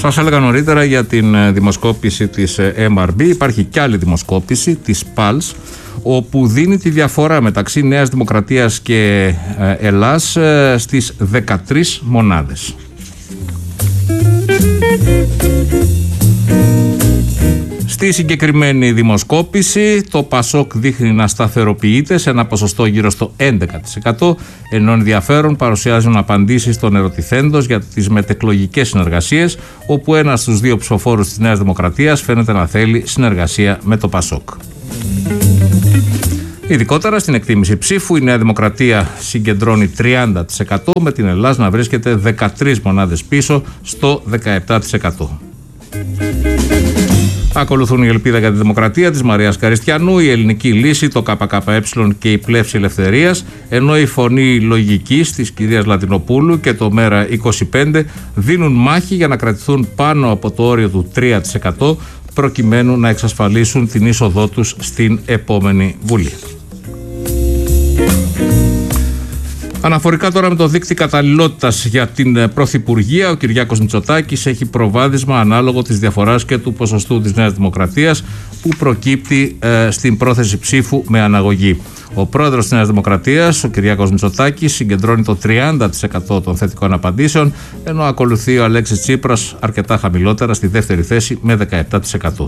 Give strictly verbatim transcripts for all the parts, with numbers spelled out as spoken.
Σας έλεγα νωρίτερα για την δημοσκόπηση της εμ αρ μπι. Υπάρχει κι άλλη δημοσκόπηση της Pulse, όπου δίνει τη διαφορά μεταξύ Νέας Δημοκρατίας και Ελλάς στις δεκατρείς μονάδες. Στη συγκεκριμένη δημοσκόπηση το Πασόκ δείχνει να σταθεροποιείται σε ένα ποσοστό γύρω στο έντεκα τοις εκατό, ενώ ενδιαφέρον παρουσιάζουν απαντήσεις των ερωτηθέντος για τις μετεκλογικές συνεργασίες, όπου ένας στους δύο ψηφοφόρους της Νέας Δημοκρατίας φαίνεται να θέλει συνεργασία με το Πασόκ. Ειδικότερα στην εκτίμηση ψήφου η Νέα Δημοκρατία συγκεντρώνει τριάντα τοις εκατό, με την Ελλάς να βρίσκεται δεκατρείς μονάδες πίσω στο δεκαεπτά τοις εκατό. Ακολουθούν η Ελπίδα για τη Δημοκρατία της Μαρίας Καριστιανού, η Ελληνική Λύση, το ΚΚΕ και η Πλεύση Ελευθερίας, ενώ η Φωνή Λογικής της κυρίας Λατινοπούλου και το Μέρα είκοσι πέντε δίνουν μάχη για να κρατηθούν πάνω από το όριο του τρία τοις εκατό, προκειμένου να εξασφαλίσουν την είσοδό τους στην επόμενη Βουλή. Αναφορικά τώρα με το δίκτυο καταλληλότητας για την Πρωθυπουργία, ο Κυριάκος Μητσοτάκης έχει προβάδισμα ανάλογο της διαφοράς και του ποσοστού της Νέας Δημοκρατίας που προκύπτει ε, στην πρόθεση ψήφου με αναγωγή. Ο πρόεδρος της Νέας Δημοκρατίας, ο Κυριάκος Μητσοτάκης, συγκεντρώνει το τριάντα τοις εκατό των θετικών απαντήσεων, ενώ ακολουθεί ο Αλέξης Τσίπρας αρκετά χαμηλότερα στη δεύτερη θέση με δεκαεπτά τοις εκατό.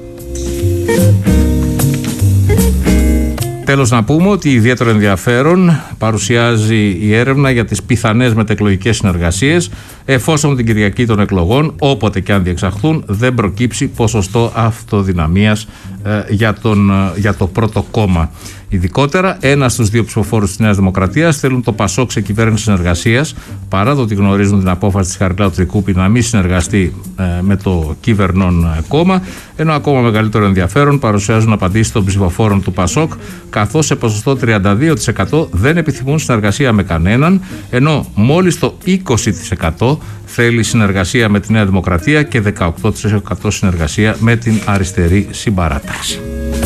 Τέλος, να πούμε ότι ιδιαίτερο ενδιαφέρον παρουσιάζει η έρευνα για τις πιθανές μετεκλογικές συνεργασίες, εφόσον την Κυριακή των εκλογών, όποτε και αν διεξαχθούν, δεν προκύψει ποσοστό αυτοδυναμίας ε, για, τον, ε, για το πρώτο κόμμα. Ειδικότερα, ένας στους δύο ψηφοφόρους της Νέας Δημοκρατίας θέλουν το Πασόκ σε κυβέρνηση συνεργασίας, παρά το ότι γνωρίζουν την απόφαση της Χαριλάου Τρικούπη να μην συνεργαστεί ε, με το κυβερνών κόμμα, ενώ ακόμα μεγαλύτερο ενδιαφέρον παρουσιάζουν απαντήσεις των ψηφοφόρων του Πασόκ, καθώς σε ποσοστό τριάντα δύο τοις εκατό δεν επιθυμούν συνεργασία με κανέναν, ενώ μόλις το είκοσι τοις εκατό θέλει συνεργασία με τη Νέα Δημοκρατία και δεκαοκτώ τοις εκατό συνεργασία με την αριστερή συμπαράταξη.